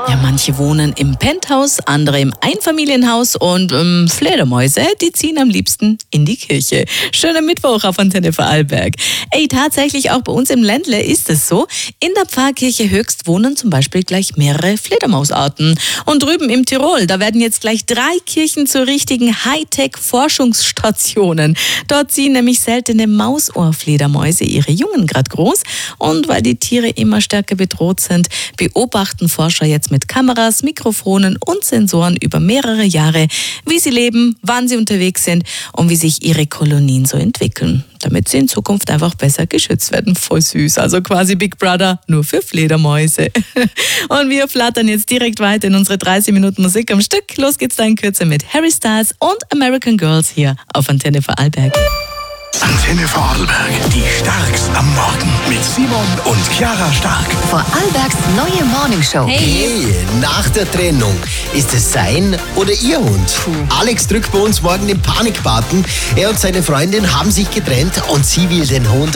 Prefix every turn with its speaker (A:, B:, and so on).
A: Ja, manche wohnen im Penthouse, andere im Einfamilienhaus und Fledermäuse, die ziehen am liebsten in die Kirche. Schöner Mittwoch auf Antenne Vorarlberg. Ey, tatsächlich auch bei uns im Ländle ist es so. In der Pfarrkirche Höchst wohnen zum Beispiel gleich mehrere Fledermausarten. Und drüben im Tirol, da werden jetzt gleich 3 Kirchen zu richtigen Hightech-Forschungsstationen. Dort ziehen nämlich seltene Mausohrfledermäuse ihre Jungen gerade groß. Und weil die Tiere immer stärker bedroht sind, beobachten Forscher jetzt mit Kameras, Mikrofonen und Sensoren über mehrere Jahre, wie sie leben, wann sie unterwegs sind und wie sich ihre Kolonien so entwickeln, damit sie in Zukunft einfach besser geschützt werden. Voll süß, also quasi Big Brother, nur für Fledermäuse. Und wir flattern jetzt direkt weiter in unsere 30 Minuten Musik am Stück. Los geht's da in Kürze mit Harry Styles und American Girls hier auf Antenne Vorarlberg.
B: Antenne Vorarlberg, die Starks am Morgen mit Simon und Chiara Stark.
C: Vorarlbergs neue Morningshow.
D: Hey, nach der Trennung, ist es sein oder ihr Hund? Alex drückt bei uns morgen den Panikbutton. Er und seine Freundin haben sich getrennt und sie will den Hund